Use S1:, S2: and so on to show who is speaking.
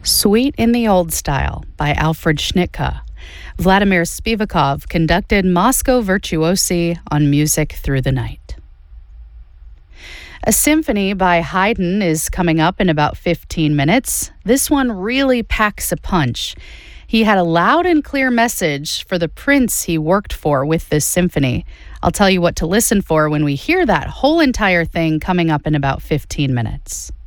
S1: Suite in the Old Style by Alfred Schnittke. Vladimir Spivakov conducted Moscow Virtuosi on Music Through the Night. A symphony by Haydn is coming up in about 15 minutes. This one really packs a punch. He had a loud and clear message for the prince he worked for with this symphony. I'll tell you what to listen for when we hear that whole entire thing coming up in about 15 minutes.